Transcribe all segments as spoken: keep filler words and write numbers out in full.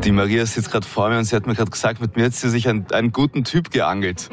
Die Maria sitzt gerade vor mir und sie hat mir gerade gesagt, mit mir hat sie sich einen, einen guten Typ geangelt.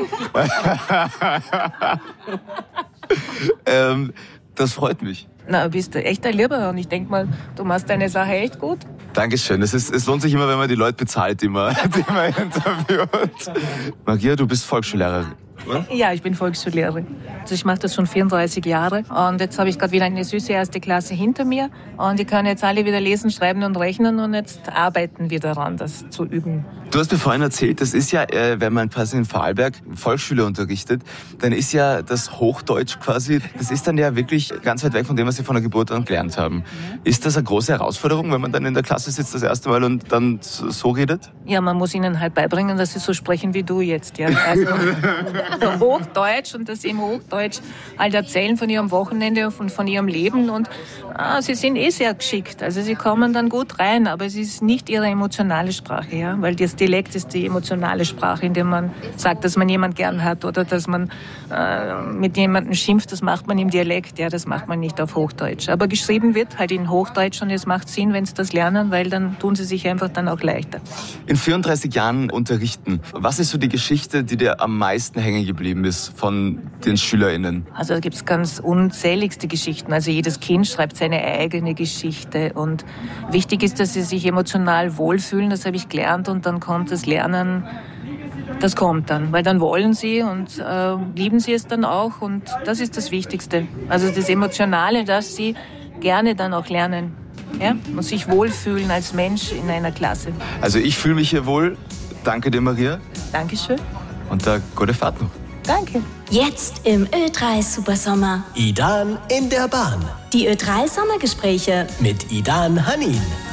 ähm, das freut mich. Na, du bist echt ein Lieber und ich denke mal, du machst deine Sache echt gut. Dankeschön. Es, ist, es lohnt sich immer, wenn man die Leute bezahlt, die man, die man interviewt. Maria, du bist Volksschullehrerin. Ja, ich bin Volksschullehrerin. Also ich mache das schon vierunddreißig Jahre und jetzt habe ich gerade wieder eine süße erste Klasse hinter mir und die können jetzt alle wieder lesen, schreiben und rechnen und jetzt arbeiten wir daran, das zu üben. Du hast mir vorhin erzählt, das ist ja, äh, wenn man quasi in Vorarlberg Volksschüler unterrichtet, dann ist ja das Hochdeutsch quasi, das ist dann ja wirklich ganz weit weg von dem, was sie von der Geburt an gelernt haben. Ist das eine große Herausforderung, wenn man dann in der Klasse sitzt das erste Mal und dann so redet? Ja, man muss ihnen halt beibringen, dass sie so sprechen wie du jetzt. Ja. Also Hochdeutsch und dass sie im Hochdeutsch halt erzählen von ihrem Wochenende und von ihrem Leben und ah, sie sind eh sehr geschickt. Also sie kommen dann gut rein, aber es ist nicht ihre emotionale Sprache, ja, weil das Dialekt ist die emotionale Sprache, in der man sagt, dass man jemand gern hat oder dass man äh, mit jemandem schimpft, das macht man im Dialekt, ja, das macht man nicht auf Hochdeutsch. Aber geschrieben wird halt in Hochdeutsch und es macht Sinn, wenn sie das lernen, weil dann tun sie sich einfach dann auch leichter. In vierunddreißig Jahren unterrichten, was ist so die Geschichte, die dir am meisten hängen geblieben ist von den SchülerInnen? Also da gibt es ganz unzähligste Geschichten. Also jedes Kind schreibt seine eigene Geschichte und wichtig ist, dass sie sich emotional wohlfühlen, das habe ich gelernt und dann kommt das Lernen, das kommt dann, weil dann wollen sie und äh, lieben sie es dann auch und das ist das Wichtigste. Also das Emotionale, dass sie gerne dann auch lernen, ja? Und sich wohlfühlen als Mensch in einer Klasse. Also ich fühle mich hier wohl. Danke dir, Maria. Dankeschön. Und da gute Fahrt noch. Danke. Jetzt im Ö drei Supersommer. Idan in der Bahn. Die Ö drei Sommergespräche mit Idan Hanin.